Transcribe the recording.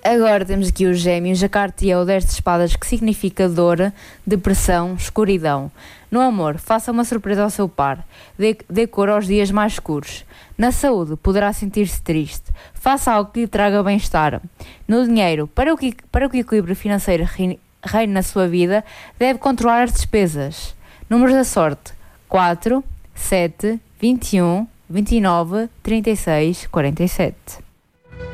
Agora temos aqui os Gêmeos. A carta é o 10 de espadas, que significa dor, depressão, escuridão. No amor, faça uma surpresa ao seu par. Dê cor aos dias mais escuros. Na saúde, poderá sentir-se triste. Faça algo que lhe traga bem-estar. No dinheiro, para o que o equilíbrio financeiro reine na sua vida, deve controlar as despesas. Números da sorte: 4, 7, 21, 29, 36, 47.